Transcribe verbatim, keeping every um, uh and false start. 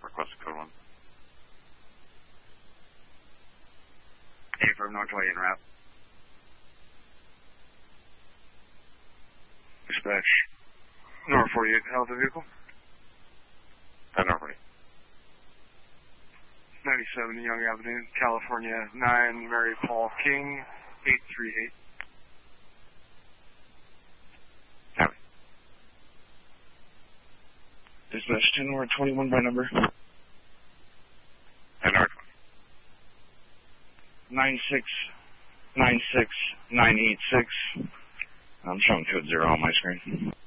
request a code one. A from North Way in route. Dispatch. North forty-eight, how's the vehicle? ten over forty. ninety-seven Young Avenue, California, nine Mary Paul King, eight three eight. Copy. Dispatch ten or twenty-one by number. ten over twenty. nine six nine six nine eight six. I'm showing code zero on my screen.